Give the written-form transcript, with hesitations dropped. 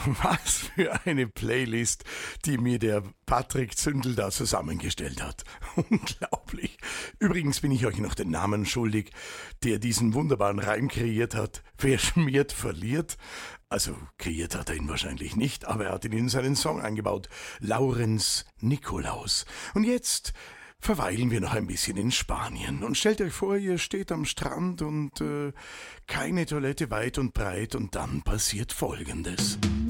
Was für eine Playlist, die mir der Patrick Zündel da zusammengestellt hat. Unglaublich. Übrigens bin ich euch noch den Namen schuldig, der diesen wunderbaren Reim kreiert hat. Wer schmiert, verliert. Also kreiert hat er ihn wahrscheinlich nicht, aber er hat ihn in seinen Song eingebaut. Laurenz Nikolaus. Und jetzt verweilen wir noch ein bisschen in Spanien. Und stellt euch vor, ihr steht am Strand und keine Toilette weit und breit und dann passiert Folgendes.